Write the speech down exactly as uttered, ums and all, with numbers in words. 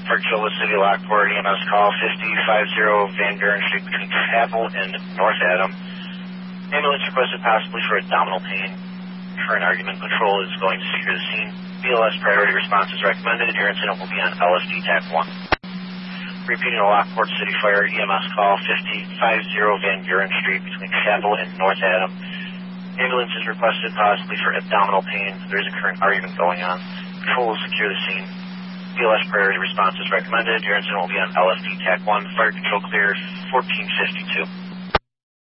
Fire Control with City of Lockport, E M S call fifty fifty Van Buren Street between Chapel and North Adam. Ambulance requested possibly for abdominal pain. Current argument control is going to secure the scene. B L S priority response is recommended. Your incident will be on L S D TAC one. Repeating the Lockport City Fire E M S call fifty fifty Van Buren Street between Chapel and North Adam. Ambulance is requested possibly for abdominal pain. There is a current argument going on. Control will secure the scene. B L S priority response is recommended. Your incident will be on L S D TAC one. Fire control clear fourteen fifty-two.